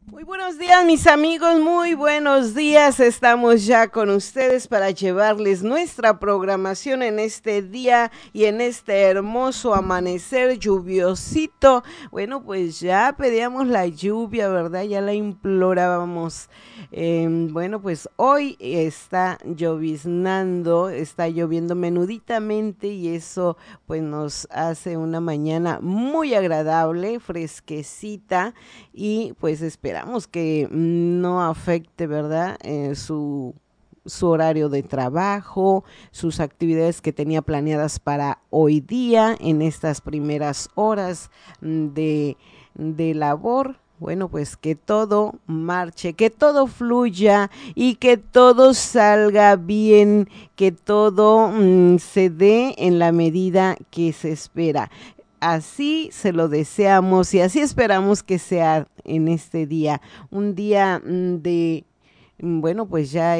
Muy buenos días, mis amigos, muy buenos días. Estamos ya con ustedes para llevarles nuestra programación en este día y en este hermoso amanecer lluviosito. Bueno, pues ya pedíamos la lluvia, ¿verdad? Ya la implorábamos. Bueno, pues hoy está lloviznando, está lloviendo menuditamente y eso pues nos hace una mañana muy agradable, fresquecita y pues esperamos que no afecte, ¿verdad? Su horario de trabajo, sus actividades que tenía planeadas para hoy día, en estas primeras horas de labor. Bueno, pues que todo marche, que todo fluya y que todo salga bien, que todo se dé en la medida que se espera. Así se lo deseamos y así esperamos que sea en este día. Un día bueno, pues ya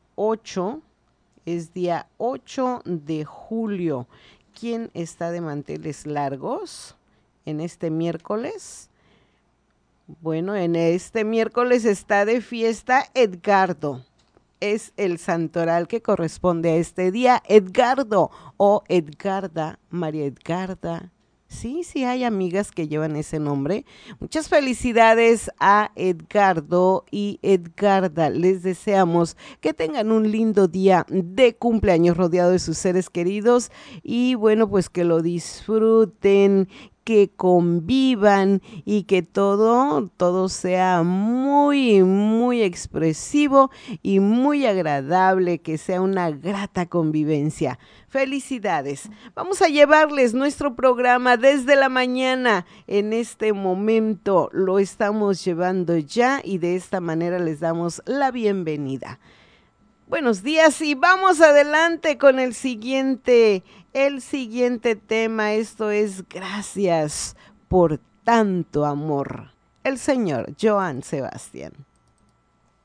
es día 8 de julio. ¿Quién está de manteles largos en este miércoles? Bueno, en este miércoles está de fiesta Edgardo. Es el santoral que corresponde a este día, Edgardo o Edgarda, María Edgarda. Sí, sí hay amigas que llevan ese nombre. Muchas felicidades a Edgardo y Edgarda. Les deseamos que tengan un lindo día de cumpleaños rodeado de sus seres queridos y bueno, pues que lo disfruten, que convivan y que todo sea muy, muy expresivo y muy agradable, que sea una grata convivencia. Felicidades. Vamos a llevarles nuestro programa desde la mañana. En este momento lo estamos llevando ya y de esta manera les damos la bienvenida. Buenos días y vamos adelante con el siguiente tema. Esto es gracias por tanto amor. El señor Joan Sebastián.